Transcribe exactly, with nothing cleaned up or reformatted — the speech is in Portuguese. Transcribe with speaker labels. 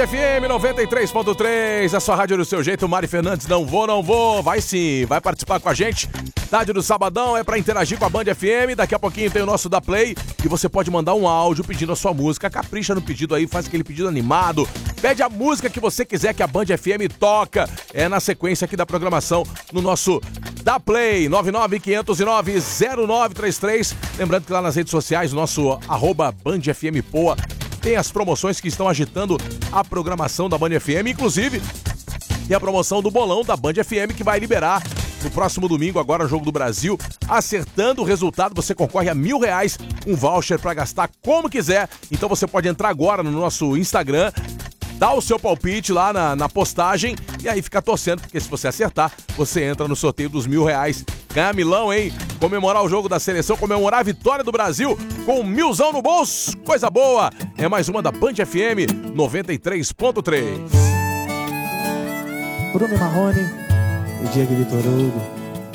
Speaker 1: F M noventa e três ponto três, a sua rádio do seu jeito. Mari Fernandes, não vou, não vou. Vai sim, vai participar com a gente. Tarde do Sabadão é pra interagir com a Band F M. Daqui a pouquinho tem o nosso da Play e você pode mandar um áudio pedindo a sua música. Capricha no pedido aí, faz aquele pedido animado. Pede a música que você quiser que a Band F M toca. É na sequência aqui da programação no nosso da Play, nove nove cinco zero nove zero nove três três. Lembrando que lá nas redes sociais, o nosso arroba Band F M Poa, tem as promoções que estão agitando a programação da Band F M, inclusive tem a promoção do bolão da Band F M que vai liberar no próximo domingo, agora no Jogo do Brasil. Acertando o resultado, você concorre a mil reais, um voucher para gastar como quiser. Então você pode entrar agora no nosso Instagram, dá o seu palpite lá na, na postagem e aí fica torcendo, porque se você acertar, você entra no sorteio dos mil reais. Ganhar milão, hein? Comemorar o jogo da seleção, comemorar a vitória do Brasil com um milzão no bolso. Coisa boa! É mais uma da Band F M noventa e três ponto três.
Speaker 2: Bruno Marrone e Diego Vitor Hugo.